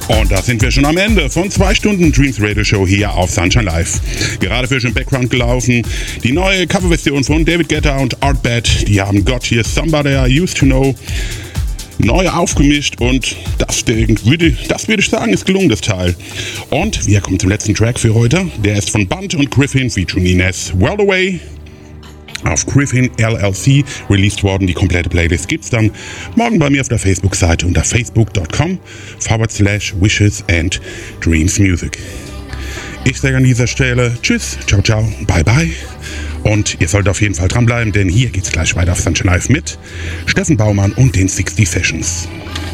Und da sind wir schon am Ende von 2 Stunden Dreams Radio Show hier auf Sunshine Live. Gerade für schon Background gelaufen. Die neue Coverversion von David Guetta und Art Bad. Die haben Got Here Somebody I Used to Know neu aufgemischt und das würde ich sagen, ist gelungen, das Teil. Und wir kommen zum letzten Track für heute. Der ist von Bunt und Griffin featuring Ines. World Away. Auf Griffin LLC released worden. Die komplette Playlist gibt's dann morgen bei mir auf der Facebook-Seite unter facebook.com/wishes and dreams music. Ich sage an dieser Stelle Tschüss, ciao, ciao, bye, bye. Und ihr sollt auf jeden Fall dranbleiben, denn hier geht's gleich weiter auf Sunshine Live mit Steffen Baumann und den 60 Sessions.